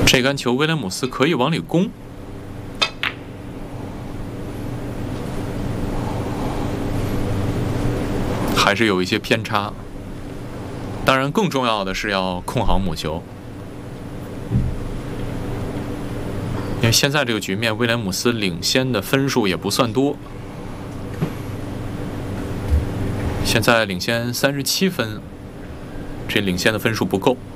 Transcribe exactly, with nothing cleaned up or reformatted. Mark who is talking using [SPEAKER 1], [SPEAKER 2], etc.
[SPEAKER 1] 这杆球威廉姆斯可以往里攻，还是有一些偏差。当然，更重要的是要控好母球，因为现在这个局面，威廉姆斯领先的分数也不算多，现在领先三十七分，这领先的分数不够。